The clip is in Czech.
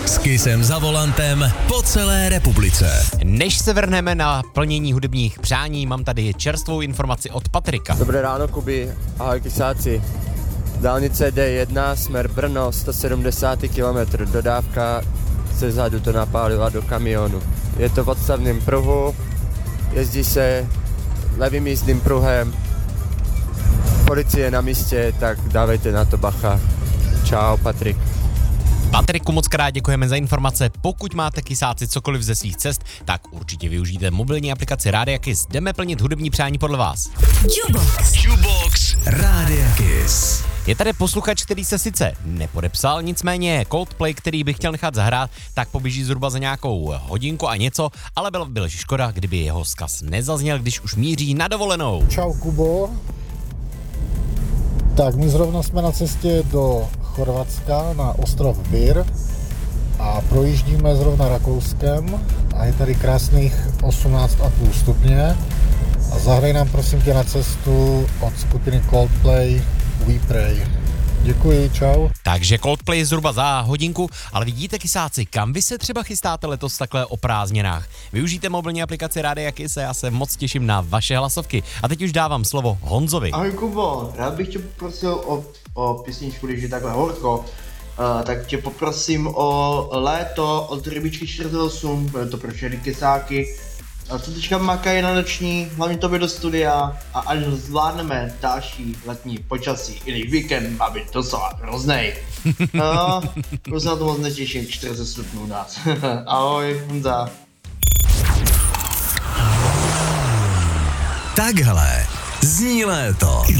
S Kissem za volantem po celé republice. Než se vrhneme na plnění hudebních přání, mám tady čerstvou informaci od Patrika. Dobré ráno, Kuby. Ahoj, Kisáci. Dálnice D1, směr Brno, 170 km. Dodávka ze zadu to napálila do kamionu. Je to v odstavném pruhu, jezdí se levým jízdním pruhem. Policie na místě, tak dávejte na to bacha. Čau, Patrik. Patriku, moc krát děkujeme za informace. Pokud máte, Kisáci, cokoliv ze svých cest, tak určitě využijte mobilní aplikaci Rádia Kiss. Jdeme plnit hudební přání podle vás. Jukebox Rádia Kiss. Je tady posluchač, který se sice nepodepsal, nicméně Coldplay, který bych chtěl nechat zahrát, tak poběží zhruba za nějakou hodinku a něco, ale bylo škoda, kdyby jeho vzkaz nezazněl, když už míří na dovolenou. Čau, Kubo. Tak my zrovna jsme na cestě do Chorvatska na ostrov Vir a projíždíme zrovna Rakouskem a je tady krásných 18,5 stupně a zahraj nám prosím tě na cestu od skupiny Coldplay We Pray. Děkuji, čau. Takže Coldplay je zhruba za hodinku, ale vidíte, Kisáci, kam vy se třeba chystáte letos takhle o prázdninách? Využijte mobilní aplikaci Rádia Kiss a já se moc těším na vaše hlasovky. A teď už dávám slovo Honzovi. Ahoj, Kubo, rád bych tě poprosil o písničku, když je takhle horko, tak tě poprosím o Léto od Rybičky 48, bude to pro všechny Kisáky. Co teďka makají na noční, hlavně tobě do studia a až zvládneme další letní počasí, i když víkend má být docela hroznej. Už se na to moc netěším, 40 stupňů dát. Ahoj, Honza. Takhle zní léto.